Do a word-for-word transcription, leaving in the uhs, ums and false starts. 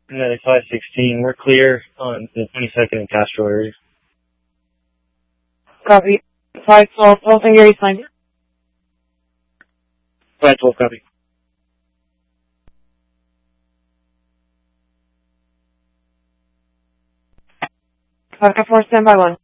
Medic five sixteen, we're clear on the twenty-second and Castro area. Copy. five twelve, Pulsing Gary Sign. five twelve, copy. Vodka four, stand by one.